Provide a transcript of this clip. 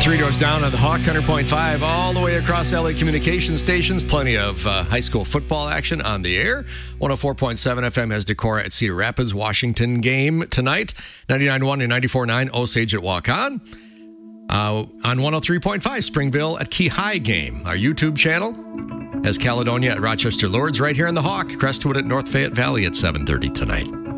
Three doors down on the Hawk, 100.5, all the way across LA communication stations. Plenty of high school football action on the air. 104.7 FM has Decorah at Cedar Rapids, Washington game tonight. 99.1 and 94.9 Osage at Waukon. On 103.5 Springville at Key High game. Our YouTube channel has Caledonia at Rochester Lourdes right here in the Hawk. Crestwood at North Fayette Valley at 7:30 tonight.